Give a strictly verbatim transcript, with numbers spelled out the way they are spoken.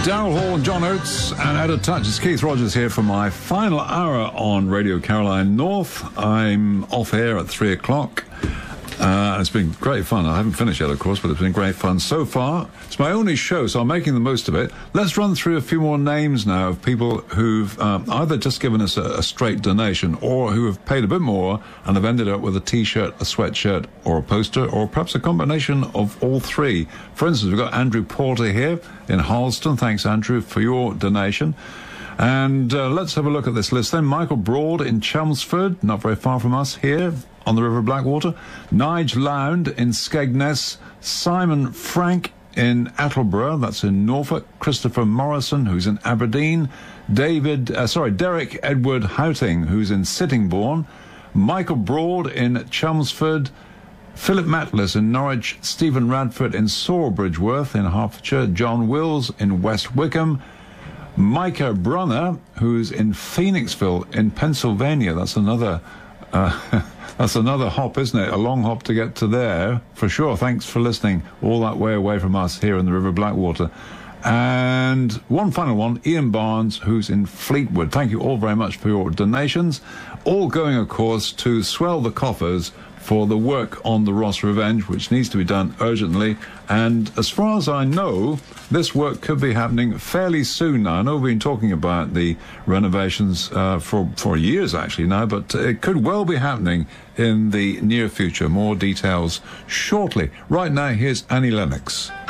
Daryl Hall, John Oates, and Out of Touch. It's Keith Rogers here for my final hour on Radio Caroline North. I'm off air at three o'clock. Uh, it's been great fun. I haven't finished yet, of course, but it's been great fun so far. It's my only show, so I'm making the most of it. Let's run through a few more names now of people who've uh, either just given us a, a straight donation or who have paid a bit more and have ended up with a T-shirt, a sweatshirt, or a poster, or perhaps a combination of all three. For instance, we've got Andrew Porter here in Harleston. Thanks, Andrew, for your donation. And uh, let's have a look at this list then. Michael Broad in Chelmsford, not very far from us here on the River Blackwater. Nigel Lound in Skegness. Simon Frank in Attleborough, that's in Norfolk. Christopher Morrison, who's in Aberdeen. David, uh, sorry, Derek Edward Houting, who's in Sittingbourne. Michael Broad in Chelmsford. Philip Matlis in Norwich. Stephen Radford in Sawbridgeworth in Hertfordshire. John Wills in West Wickham. Micah Brunner, who's in Phoenixville in Pennsylvania. That's another uh, that's another hop, isn't it? A long hop to get to there, for sure. Thanks for listening all that way away from us here in the River Blackwater. And one final one, Ian Barnes, who's in Fleetwood. Thank you all very much for your donations. All going, of course, to swell the coffers for the work on the Ross Revenge, which needs to be done urgently. And as far as I know, this work could be happening fairly soon now. I know we've been talking about the renovations uh, for, for years, actually, now, but it could well be happening in the near future. More details shortly. Right now, here's Annie Lennox.